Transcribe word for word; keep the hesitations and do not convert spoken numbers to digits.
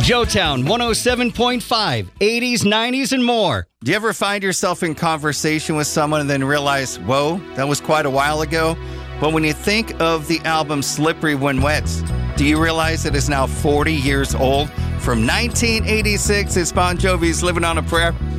Joetown one oh seven point five, eighties, nineties, and more. Do you ever find yourself in conversation with someone and then realize, whoa, that was quite a while ago? But when you think of the album Slippery When Wet, do you realize it is now forty years old? From nineteen eighty-six, it's Bon Jovi's Living on a Prayer.